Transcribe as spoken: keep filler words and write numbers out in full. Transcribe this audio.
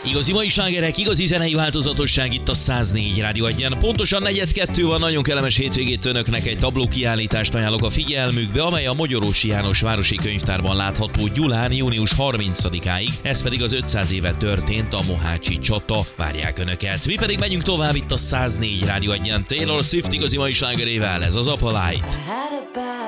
Igazi mai slágerek, igazi zenei változatosság itt a száz négy Rádió Egyen. Pontosan negyed kettő van, nagyon kellemes hétvégét önöknek, egy tabló kiállítást ajánlok a figyelmükbe, amely a Magyarósi János Városi Könyvtárban látható Gyulán június harmincadikáig, ez pedig az ötszáz éve történt a mohácsi csata. Várják önöket. Mi pedig megyünk tovább itt a száz négy Rádió Egyen. Taylor Swift igazi mai slágerével, ez az Apolite.